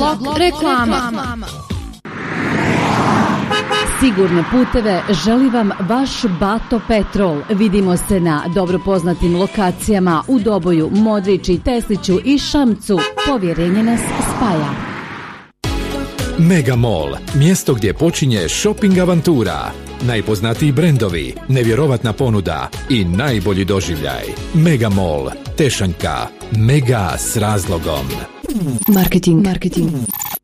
Blok reklama. Sigurne puteve želi vam vaš Bato Petrol. Vidimo se na dobro poznatim lokacijama u Doboju, Modrići, Tesliću i Šamcu. Povjerenje nas spaja. Mega Mall, mjesto gdje počinje shopping avantura. Najpoznatiji brendovi, nevjerovatna ponuda i najbolji doživljaj. Mega Mall, Tešanjka. Mega s razlogom. Marketing.